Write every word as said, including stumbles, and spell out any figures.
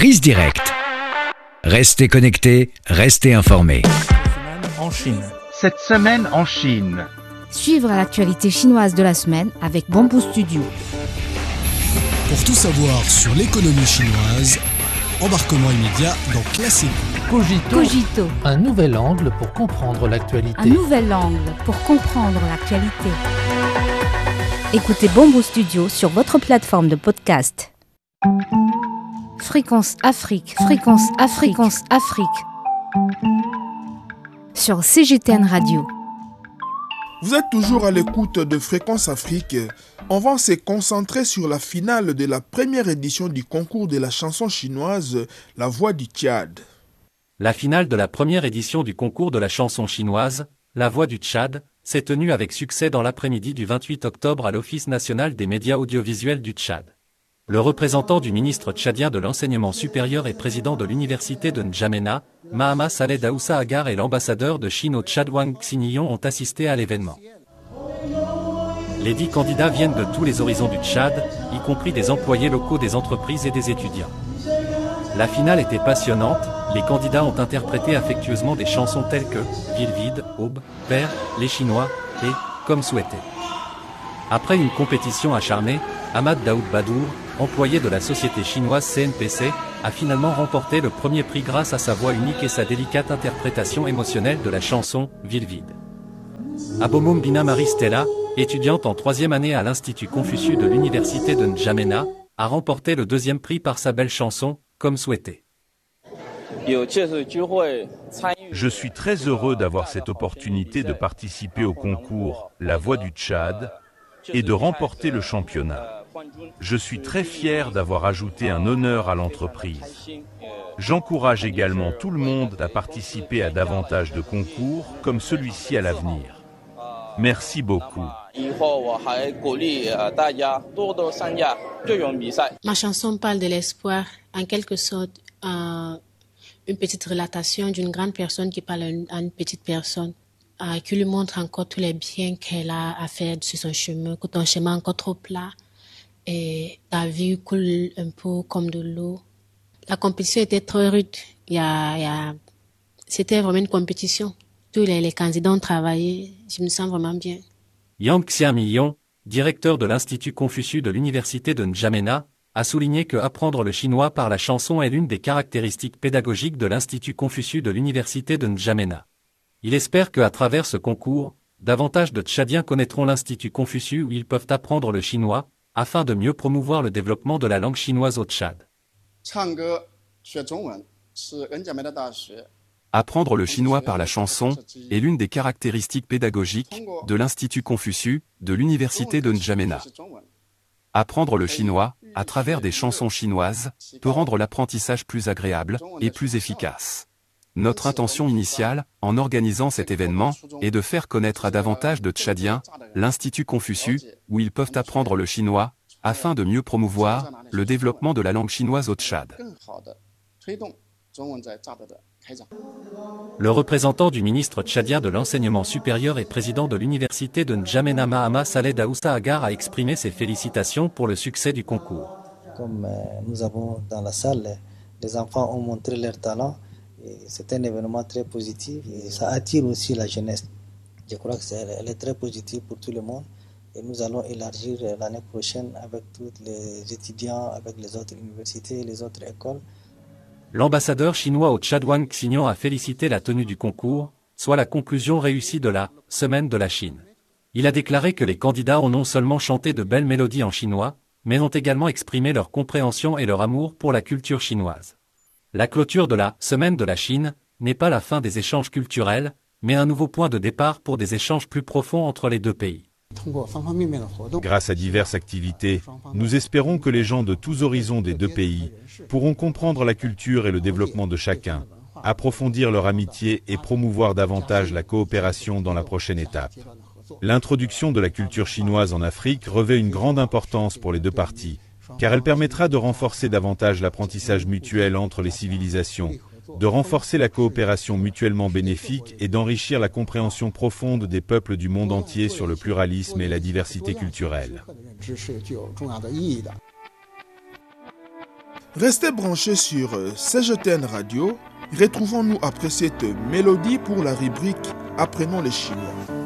Prise directe. Restez connectés, restez informés. En Chine. Cette semaine en Chine. Suivre l'actualité chinoise de la semaine avec Bamboo Studio. Pour tout savoir sur l'économie chinoise, embarquement immédiat dans Classico. Cogito. Cogito. Un nouvel angle pour comprendre l'actualité. Un nouvel angle pour comprendre l'actualité. Écoutez Bamboo Studio sur votre plateforme de podcast. Fréquence Afrique, Fréquence Afrique, Fréquence Afrique. Sur C G T N Radio. Vous êtes toujours à l'écoute de Fréquence Afrique. On va se concentrer sur la finale de la première édition du concours de la chanson chinoise La Voix du Tchad. La finale de la première édition du concours de la chanson chinoise La Voix du Tchad s'est tenue avec succès dans l'après-midi du vingt-huit octobre à l'Office national des médias audiovisuels du Tchad. Le représentant du ministre tchadien de l'enseignement supérieur et président de l'université de N'Djamena, Mahama Saleh Daoussa Agar et l'ambassadeur de Chine au Tchad Wang Xinyon ont assisté à l'événement. Les dix candidats viennent de tous les horizons du Tchad, y compris des employés locaux des entreprises et des étudiants. La finale était passionnante, les candidats ont interprété affectueusement des chansons telles que « Ville vide »,« Aube »,« Père »,« Les Chinois » et « Comme souhaité ». Après une compétition acharnée, Ahmad Daoud Badour, employé de la société chinoise C N P C, a finalement remporté le premier prix grâce à sa voix unique et sa délicate interprétation émotionnelle de la chanson « Ville vide ». Abomum Bina Marie Stella, étudiante en troisième année à l'Institut Confucius de l'université de N'Djamena, a remporté le deuxième prix par sa belle chanson « Comme souhaité ». Je suis très heureux d'avoir cette opportunité de participer au concours La Voix du Tchad et de remporter le championnat. Je suis très fier d'avoir ajouté un honneur à l'entreprise. J'encourage également tout le monde à participer à davantage de concours comme celui-ci à l'avenir. Merci beaucoup. Ma chanson parle de l'espoir, en quelque sorte, euh, une petite relatation d'une grande personne qui parle à une petite personne, euh, qui lui montre encore tous les biens qu'elle a à faire sur son chemin, que ton chemin est encore trop plat et ta vie coule un peu comme de l'eau. La compétition était très rude. Il y a, il y a... C'était vraiment une compétition. Tous les, les candidats ont travaillé. Je me sens vraiment bien. Yang Xiaomiyong, directeur de l'Institut Confucius de l'université de N'Djamena, a souligné que apprendre le chinois par la chanson est l'une des caractéristiques pédagogiques de l'Institut Confucius de l'université de N'Djamena. Il espère qu'à travers ce concours, davantage de Tchadiens connaîtront l'Institut Confucius où ils peuvent apprendre le chinois, afin de mieux promouvoir le développement de la langue chinoise au Tchad. Apprendre le chinois par la chanson est l'une des caractéristiques pédagogiques de l'Institut Confucius de l'université de N'Djamena. Apprendre le chinois, à travers des chansons chinoises, peut rendre l'apprentissage plus agréable et plus efficace. Notre intention initiale, en organisant cet événement, est de faire connaître à davantage de Tchadiens l'Institut Confucius, où ils peuvent apprendre le chinois, afin de mieux promouvoir le développement de la langue chinoise au Tchad. Le représentant du ministre tchadien de l'enseignement supérieur et président de l'université de N'Djamena Mahama Saleh Daoussa Agar a exprimé ses félicitations pour le succès du concours. Comme nous avons dans la salle, les enfants ont montré leur talent. C'est un événement très positif et ça attire aussi la jeunesse. Je crois que c'est, elle est très positive pour tout le monde et nous allons élargir l'année prochaine avec tous les étudiants, avec les autres universités et les autres écoles. L'ambassadeur chinois au Tchad Wang Xinyon a félicité la tenue du concours, soit la conclusion réussie de la « Semaine de la Chine ». Il a déclaré que les candidats ont non seulement chanté de belles mélodies en chinois, mais ont également exprimé leur compréhension et leur amour pour la culture chinoise. La clôture de la « Semaine de la Chine » n'est pas la fin des échanges culturels, mais un nouveau point de départ pour des échanges plus profonds entre les deux pays. Grâce à diverses activités, nous espérons que les gens de tous horizons des deux pays pourront comprendre la culture et le développement de chacun, approfondir leur amitié et promouvoir davantage la coopération dans la prochaine étape. L'introduction de la culture chinoise en Afrique revêt une grande importance pour les deux parties, car elle permettra de renforcer davantage l'apprentissage mutuel entre les civilisations, de renforcer la coopération mutuellement bénéfique et d'enrichir la compréhension profonde des peuples du monde entier sur le pluralisme et la diversité culturelle. Restez branchés sur C G T N Radio. Retrouvons-nous après cette mélodie pour la rubrique Apprenons les Chinois.